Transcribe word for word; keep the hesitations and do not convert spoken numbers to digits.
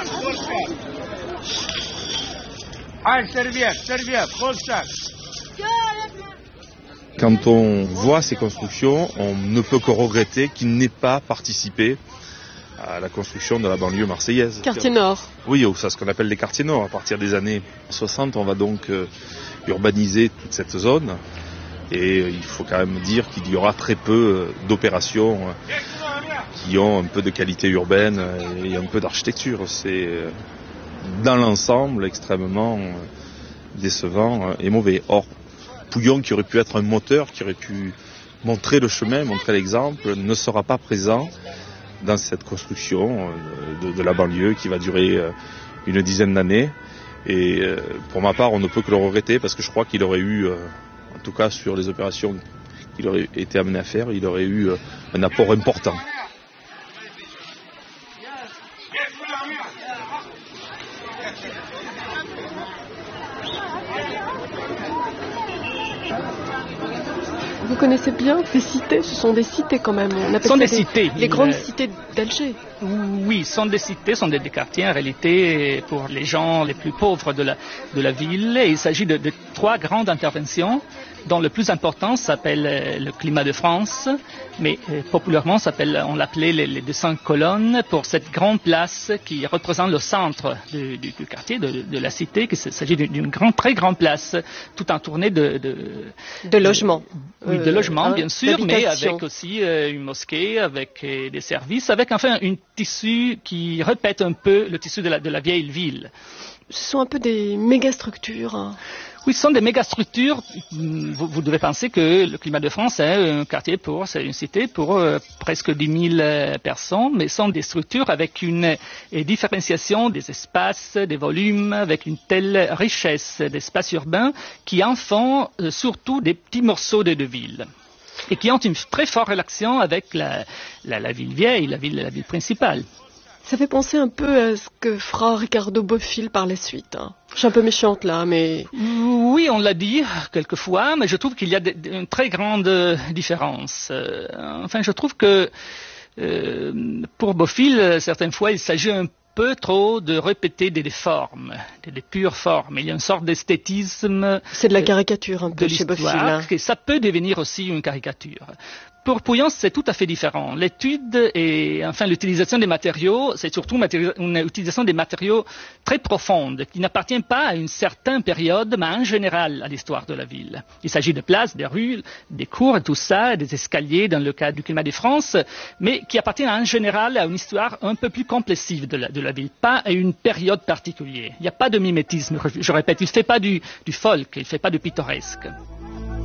Quand on voit ces constructions, on ne peut que regretter qu'il n'ait pas participé à la construction de la banlieue marseillaise. Quartier Nord. Oui, c'est ce qu'on appelle les quartiers nord. À partir des années soixante, on va donc euh, urbaniser toute cette zone. Et euh, il faut quand même dire qu'il y aura très peu euh, d'opérations euh, qui ont un peu de qualité urbaine et un peu d'architecture. C'est euh, dans l'ensemble extrêmement euh, décevant euh, et mauvais. Or, Pouillon, qui aurait pu être un moteur, qui aurait pu montrer le chemin, montrer l'exemple, ne sera pas présent dans cette construction de, de la banlieue qui va durer une dizaine d'années. Et pour ma part, on ne peut que le regretter parce que je crois qu'il aurait eu, en tout cas sur les opérations qu'il aurait été amené à faire, il aurait eu un apport important. Vous connaissez bien ces cités? Ce sont des cités quand même. On appelle ce sont des, des cités. Les grandes cités d'Alger. Oui, ce sont des cités, ce sont des, des quartiers en réalité pour les gens les plus pauvres de la, de la ville. Et il s'agit de, de trois grandes interventions dont le plus important s'appelle le climat de France, mais euh, populairement s'appelle, on l'appelait les, les deux cents colonnes pour cette grande place qui représente le centre du, du, du quartier, de, de la cité, qu'il s'agit d'une grande, très grande place, tout entournée de... De, de logements. Oui, de logements, euh, bien sûr, mais avec aussi euh, une mosquée, avec euh, des services, avec enfin un tissu qui répète un peu le tissu de la, de la vieille ville. Ce sont un peu des mégastructures. Oui, ce sont des mégastructures. Vous, vous devez penser que le climat de France est un quartier pour, c'est une cité pour euh, presque dix mille euh, personnes, mais ce sont des structures avec une euh, différenciation des espaces, des volumes, avec une telle richesse d'espaces urbains qui en font euh, surtout des petits morceaux de, de ville et qui ont une très forte relation avec la, la, la ville vieille, la ville, la ville principale. Ça fait penser un peu à ce que fera Ricardo Bofill par la suite. Hein. Je suis un peu méchante là, mais... Oui, on l'a dit quelquefois, mais je trouve qu'il y a de, de, une très grande différence. Euh, enfin, je trouve que euh, pour Bofill, certaines fois, il s'agit un peu trop de répéter des, des formes, des, des pures formes. Il y a une sorte d'esthétisme... C'est de la caricature un peu chez Bofill. Hein. Que ça peut devenir aussi une caricature. Pour Pouillon, c'est tout à fait différent. L'étude et enfin l'utilisation des matériaux, c'est surtout une utilisation des matériaux très profonde, qui n'appartiennent pas à une certaine période, mais en général à l'histoire de la ville. Il s'agit de places, des rues, des cours, tout ça, des escaliers dans le cas du climat de France, mais qui appartiennent en général à une histoire un peu plus complexive de la, de la ville, pas à une période particulière. Il n'y a pas de mimétisme, je répète, il ne fait pas du, du folk, il ne fait pas du pittoresque.